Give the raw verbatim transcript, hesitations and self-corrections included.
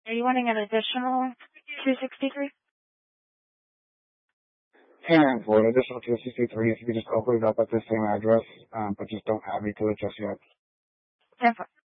Are you wanting an additional two sixty-three? And for an additional two sixty-three, if you could just open it up at the same address, um, but just don't add me to it just yet. ten four.